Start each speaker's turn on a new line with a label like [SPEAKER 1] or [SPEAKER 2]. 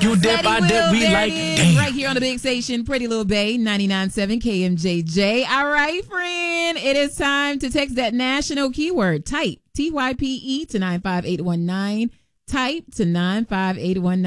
[SPEAKER 1] You dip, I dip, we
[SPEAKER 2] there
[SPEAKER 1] like,
[SPEAKER 2] it is,
[SPEAKER 1] damn.
[SPEAKER 2] right here on the big station, Pretty Little Bay, 99.7 KMJJ. All right, friend, it is time to text that national keyword. Type TYPE to 95819. Type to 95819.